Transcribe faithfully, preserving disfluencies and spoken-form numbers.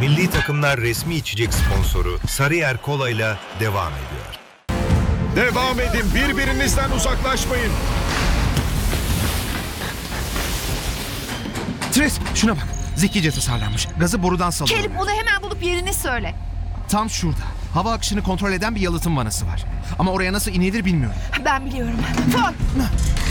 Milli takımlar resmi içecek sponsoru Sarıyer Kola ile devam ediyor. Devam edin, birbirinizden uzaklaşmayın. Tris, şuna bak. Zekice tasarlanmış. Gazı borudan salıyor. Kelip, onu hemen bulup yerini söyle. Tam şurada. Hava akışını kontrol eden bir yalıtım vanası var. Ama oraya nasıl inilir bilmiyorum. Ben biliyorum. Fon!